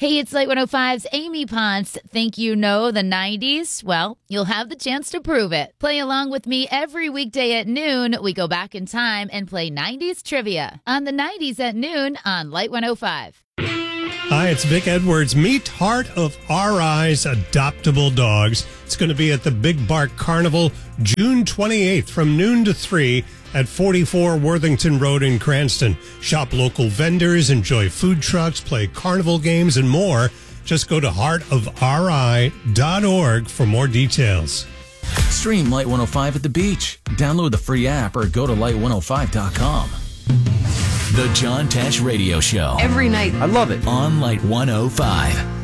Hey, it's Light 105's Amy Ponce. Think you know the 90s? Well, you'll have the chance to prove it. Play along with me every weekday at noon. We go back in time and play 90s trivia on the 90s at noon on Light 105. Hi, it's Vic Edwards. Meet Heart of RI's Adoptable Dogs. It's going to be at the Big Bark Carnival June 28th from noon to 3 at 44 Worthington Road in Cranston. Shop local vendors, enjoy food trucks, play carnival games, and more. Just go to heartofri.org for more details. Stream Light 105 at the beach. Download the free app or go to light105.com. The John Tesh Radio Show. Every night. I love it. On Light 105.